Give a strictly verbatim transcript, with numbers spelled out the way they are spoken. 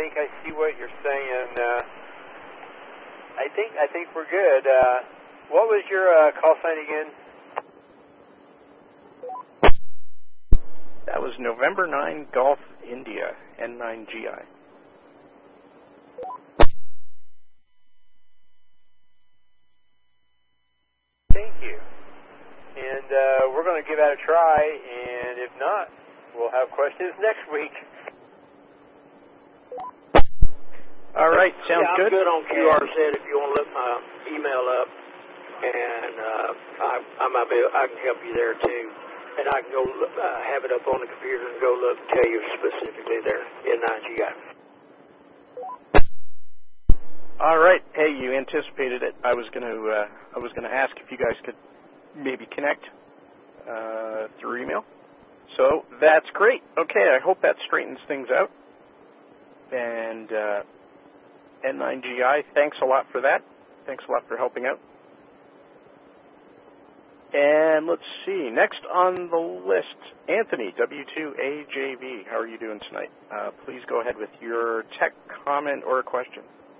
think I see what you're saying. Uh, I think I think we're good. Uh, what was your uh, call sign again? That was November nine Golf India, N nine G I. Thank you. And uh, we're going to give that a try, and if not, we'll have questions next week. All right, sounds yeah, I'm good. good on Q R Z if you want to look my email up, and uh, I, I might be, I can help you there too. And I can go uh, have it up on the computer and go look and tell you specifically there in nine G I. All right. Hey, you anticipated it. I was going to uh, I was going to ask if you guys could maybe connect uh, through email. So that's great. Okay, I hope that straightens things out. And uh, N nine G I, thanks a lot for that. Thanks a lot for helping out. And let's see, next on the list, Anthony, W two A J V. How are you doing tonight? Uh, please go ahead with your tech comment or question.